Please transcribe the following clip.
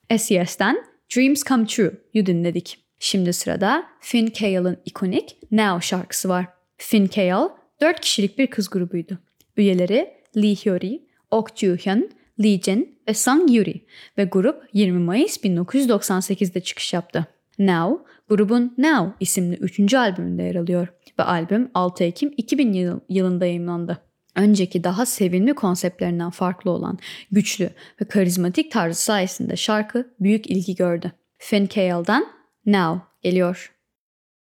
SES'ten Dreams Come True'yu dinledik. Şimdi sırada Finn Cale'ın ikonik Now şarkısı var. Finn Cale 4 kişilik bir kız grubuydu. Üyeleri Lee Hyori, Ok Joo-hyun, Lee Jin ve Sang Yuri ve grup 20 Mayıs 1998'de çıkış yaptı. Now, grubun Now isimli 3. albümünde yer alıyor ve albüm 6 Ekim 2000 yılında yayımlandı. Önceki daha sevimli konseptlerinden farklı olan güçlü ve karizmatik tarzı sayesinde şarkı büyük ilgi gördü. Finn Cale'dan Now geliyor.